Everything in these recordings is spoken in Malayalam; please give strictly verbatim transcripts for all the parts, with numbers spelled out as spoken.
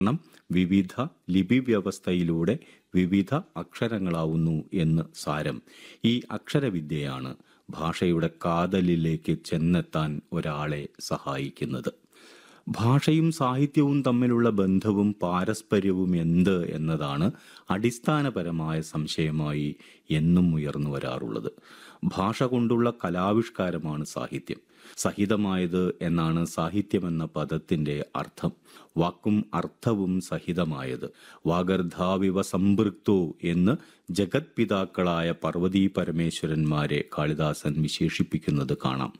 കാരണം വിവിധ ലിപി വ്യവസ്ഥയിലൂടെ വിവിധ അക്ഷരങ്ങളാവുന്നു എന്ന് സാരം. ഈ അക്ഷരവിദ്യയാണ് ഭാഷയുടെ കാതലിലേക്ക് ചെന്നെത്താൻ ഒരാളെ സഹായിക്കുന്നത്. ഭാഷയും സാഹിത്യവും തമ്മിലുള്ള ബന്ധവും പാരസ്പര്യവും എന്ത് എന്നതാണ് അടിസ്ഥാനപരമായ സംശയമായി എന്നും ഉയർന്നു വരാറുള്ളത്. ഭാഷ കൊണ്ടുള്ള കലാവിഷ്കാരമാണ് സാഹിത്യം. സഹിതമായത് എന്നാണ് സാഹിത്യമെന്ന പദത്തിന്റെ അർത്ഥം. വാക്കും അർത്ഥവും സഹിതമായത്. വാഗർധാവിവ സംപൃക്തോ എന്ന് ജഗത് പിതാക്കളായ പാർവതീ പരമേശ്വരന്മാരെ കാളിദാസൻ വിശേഷിപ്പിക്കുന്നത് കാണാം.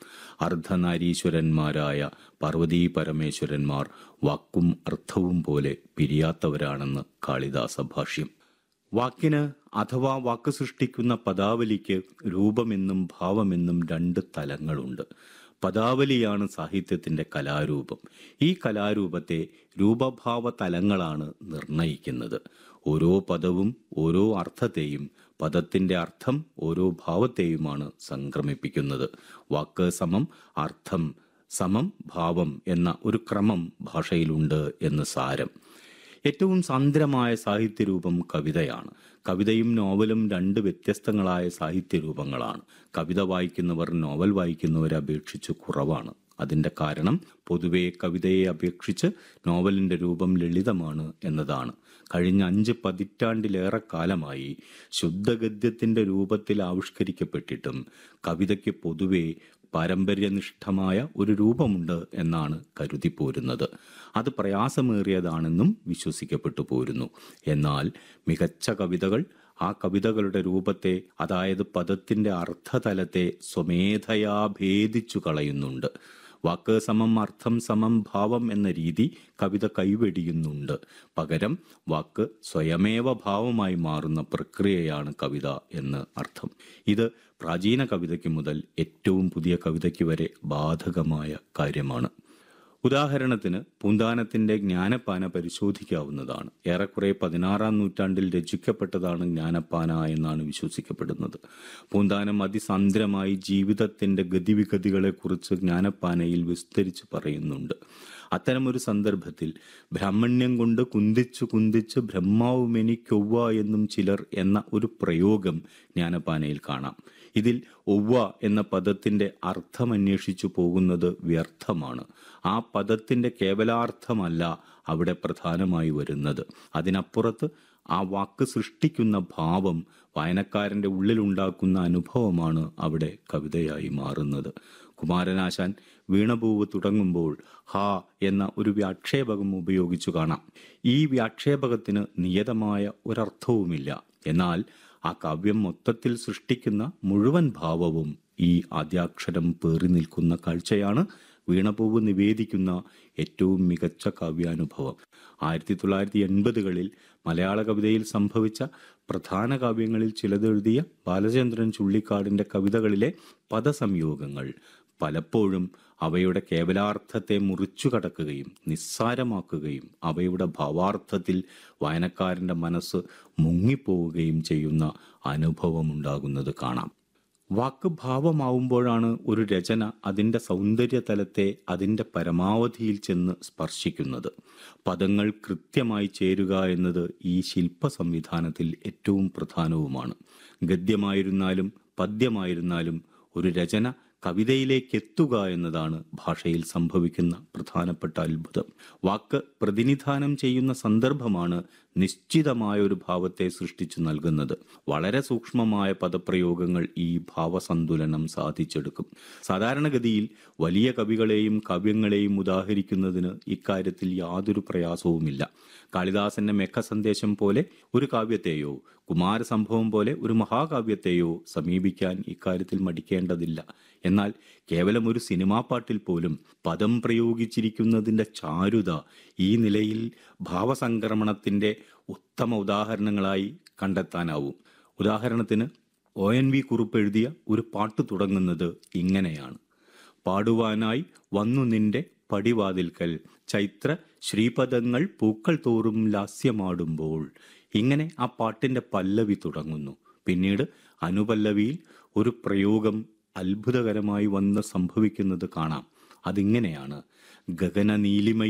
അർദ്ധനാരീശ്വരന്മാരായ പാർവതീ പരമേശ്വരന്മാർ വാക്കും അർത്ഥവും പോലെ പിരിയാത്തവരാണെന്ന് കാളിദാസ ഭാഷ്യം. വാക്കിന് അഥവാ വാക്ക് സൃഷ്ടിക്കുന്ന പദാവലിക്ക് രൂപമെന്നും ഭാവമെന്നും രണ്ട് തലങ്ങളുണ്ട്. പദാവലിയാണ് സാഹിത്യത്തിന്റെ കലാരൂപം. ഈ കലാരൂപത്തെ രൂപഭാവ തലങ്ങളാണ് നിർണയിക്കുന്നത്. ഓരോ പദവും ഓരോ അർത്ഥത്തെയും, പദത്തിന്റെ അർത്ഥം ഓരോ ഭാവത്തെയുമാണ് സംക്രമിപ്പിക്കുന്നത്. വാക്ക് സമം അർത്ഥം സമം ഭാവം എന്ന ഒരു ക്രമം ഭാഷയിലുണ്ട് എന്ന് സാരം. ഏറ്റവും സാന്ദ്രമായ സാഹിത്യരൂപം കവിതയാണ്. കവിതയും നോവലും രണ്ട് വ്യത്യസ്തങ്ങളായ സാഹിത്യരൂപങ്ങളാണ്. കവിത വായിക്കുന്നവർ നോവൽ വായിക്കുന്നവരെ അപേക്ഷിച്ച് കുറവാണ്. അതിൻ്റെ കാരണം പൊതുവെ കവിതയെ അപേക്ഷിച്ച് നോവലിൻ്റെ രൂപം ലളിതമാണ് എന്നതാണ്. കഴിഞ്ഞ അഞ്ച് പതിറ്റാണ്ടിലേറെ കാലമായി ശുദ്ധഗദ്യത്തിൻ്റെ രൂപത്തിൽ ആവിഷ്കരിക്കപ്പെട്ടിട്ടും കവിതയ്ക്ക് പൊതുവെ പാരമ്പര്യനിഷ്ഠമായ ഒരു രൂപമുണ്ട് എന്നാണ് കരുതിപ്പോരുന്നത്. അത് പ്രയാസമേറിയതാണെന്നും വിശ്വസിക്കപ്പെട്ടു പോരുന്നു. എന്നാൽ മികച്ച കവിതകൾ ആ കവിതകളുടെ രൂപത്തെ, അതായത് പദത്തിന്റെ അർത്ഥതലത്തെ സ്വമേധയാ ഭേദിച്ചു കളയുന്നുണ്ട്. വാക്ക് സമം അർത്ഥം സമം ഭാവം എന്ന രീതി കവിത കൈവെടിയുന്നുണ്ട്. പകരം വാക്ക് സ്വയമേവ ഭാവമായി മാറുന്ന പ്രക്രിയയാണ് കവിത എന്ന് അർത്ഥം. ഇത് പ്രാചീന കവിതയ്ക്ക് മുതൽ ഏറ്റവും പുതിയ കവിതയ്ക്ക് വരെ ബാധകമായ കാര്യമാണ്. ഉദാഹരണത്തിന് പൂന്താനത്തിന്റെ ജ്ഞാനപ്പാന പരിശോധിക്കാവുന്നതാണ്. ഏറെക്കുറെ പതിനാറാം നൂറ്റാണ്ടിൽ രചിക്കപ്പെട്ടതാണ് ജ്ഞാനപ്പാന എന്നാണ് വിശ്വസിക്കപ്പെടുന്നത്. പൂന്താനം അതിസാന്ദ്രമായി ജീവിതത്തിന്റെ ഗതിവിഗതികളെക്കുറിച്ച് ജ്ഞാനപ്പാനയിൽ വിസ്തരിച്ച് പറയുന്നുണ്ട്. അത്തരമൊരു സന്ദർഭത്തിൽ ബ്രാഹ്മണ്യം കൊണ്ട് കുന്തിച്ചു കുന്തിച്ച് ബ്രഹ്മാവുമെനിക്കൊവ്വ എന്നും ചിലർ എന്ന ഒരു പ്രയോഗം ജ്ഞാനപ്പാനയിൽ കാണാം. ഇതിൽ ഒവ്വ എന്ന പദത്തിന്റെ അർത്ഥമന്വേഷിച്ചു പോകുന്നത് വ്യർത്ഥമാണ്. ആ പദത്തിന്റെ കേവലാർത്ഥമല്ല അവിടെ പ്രധാനമായി വരുന്നത്. അതിനപ്പുറത്ത് ആ വാക്ക് സൃഷ്ടിക്കുന്ന ഭാവം, വായനക്കാരന്റെ ഉള്ളിലുണ്ടാക്കുന്ന അനുഭവമാണ് അവിടെ കവിതയായി മാറുന്നത്. കുമാരനാശാൻ വീണപൂവ് തുടങ്ങുമ്പോൾ ഹാ എന്ന ഒരു വ്യാക്ഷേപകം ഉപയോഗിച്ചു കാണാം. ഈ വ്യാക്ഷേപകത്തിന് നിയതമായ ഒരർത്ഥവുമില്ല. എന്നാൽ ആ കാവ്യം മൊത്തത്തിൽ സൃഷ്ടിക്കുന്ന മുഴുവൻ ഭാവവും ഈ ആദ്യാക്ഷരം പേറി നിൽക്കുന്ന കാഴ്ചയാണ് വീണപൂവ് നിവേദിക്കുന്ന ഏറ്റവും മികച്ച കാവ്യാനുഭവം. ആയിരത്തി തൊള്ളായിരത്തി എൺപതുകളിൽ മലയാള കവിതയിൽ സംഭവിച്ച പ്രധാന കാവ്യങ്ങളിൽ ചിലതെഴുതിയ ബാലചന്ദ്രൻ ചുള്ളിക്കാടിന്റെ കവിതകളിലെ പദസംയോഗങ്ങൾ പലപ്പോഴും അവയുടെ കേവലാർത്ഥത്തെ മുറിച്ചു കടക്കുകയും നിസ്സാരമാക്കുകയും അവയുടെ ഭാവാർത്ഥത്തിൽ വായനക്കാരന്റെ മനസ്സ് മുങ്ങിപ്പോവുകയും ചെയ്യുന്ന അനുഭവമുണ്ടാകുന്നത് കാണാം. വാക്ക് ഭാവമാവുമ്പോഴാണ് ഒരു രചന അതിൻ്റെ സൗന്ദര്യതലത്തെ അതിൻ്റെ പരമാവധിയിൽ ചെന്ന് സ്പർശിക്കുന്നത്. പദങ്ങൾ കൃത്യമായി ചേരുക എന്നത് ഈ ശില്പ സംവിധാനത്തിൽ ഏറ്റവും പ്രധാനവുമാണ്. ഗദ്യമായിരുന്നാലും പദ്യമായിരുന്നാലും ഒരു രചന കവിതയിലേക്ക് എത്തുക എന്നതാണ് ഭാഷയിൽ സംഭവിക്കുന്ന പ്രധാനപ്പെട്ട അത്ഭുതം. വാക്ക് പ്രതിനിധാനം ചെയ്യുന്ന സന്ദർഭമാണ് നിശ്ചിതമായ ഒരു ഭാവത്തെ സൃഷ്ടിച്ചു നൽകുന്നത്. വളരെ സൂക്ഷ്മമായ പദപ്രയോഗങ്ങൾ ഈ ഭാവസന്തുലനം സാധിച്ചെടുക്കും. സാധാരണഗതിയിൽ വലിയ കവികളെയും കാവ്യങ്ങളെയും ഉദാഹരിക്കുന്നതിന് ഇക്കാര്യത്തിൽ യാതൊരു പ്രയാസവുമില്ല. കാളിദാസന്റെ മേഘസന്ദേശം പോലെ ഒരു കാവ്യത്തെയോ കുമാരസംഭവം പോലെ ഒരു മഹാകാവ്യത്തെയോ സമീപിക്കാൻ ഇക്കാര്യത്തിൽ മടിക്കേണ്ടതില്ല. എന്നാൽ കേവലം ഒരു സിനിമാ പാട്ടിൽ പോലും പദം പ്രയോഗിച്ചിരിക്കുന്നതിൻ്റെ ചാരുത ഈ നിലയിൽ ഭാവസംക്രമണത്തിൻ്റെ ഉത്തമ ഉദാഹരണങ്ങളായി കണ്ടെത്താനാവും. ഉദാഹരണത്തിന് ഒ എൻ വി കുറുപ്പ് എഴുതിയ ഒരു പാട്ട് തുടങ്ങുന്നത് ഇങ്ങനെയാണ്: പാടുവാനായി വന്നു നിന്റെ പടിവാതിൽക്കൽ ചൈത്ര ശ്രീപദങ്ങൾ പൂക്കൾ തോറും ലാസ്യമാടുമ്പോൾ. ഇങ്ങനെ ആ പാട്ടിൻ്റെ പല്ലവി തുടങ്ങുന്നു. പിന്നീട് അനുപല്ലവിയിൽ ഒരു പ്രയോഗം അത്ഭുതകരമായി വന്ന് സംഭവിക്കുന്നത് കാണാം. അതിങ്ങനെയാണ്: ഗഗന നീലിമയിൽ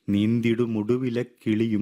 നീന്തിടുമുടുവിലെ കിളിയും